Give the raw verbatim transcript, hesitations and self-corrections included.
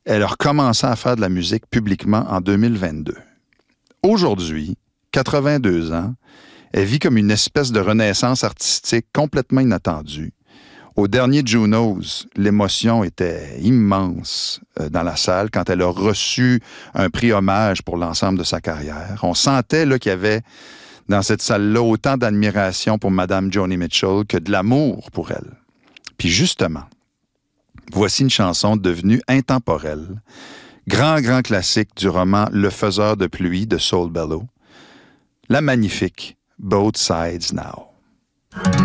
Elle a recommencé à faire de la musique publiquement en deux mille vingt-deux. Aujourd'hui, quatre-vingt-deux ans, elle vit comme une espèce de renaissance artistique complètement inattendue. Au dernier Junos, l'émotion était immense euh, dans la salle quand elle a reçu un prix hommage pour l'ensemble de sa carrière. On sentait là, qu'il y avait dans cette salle-là autant d'admiration pour Madame Joni Mitchell que de l'amour pour elle. Puis justement, voici une chanson devenue intemporelle, grand, grand classique du roman Le Faiseur de pluie de Saul Bellow, la magnifique Both Sides Now.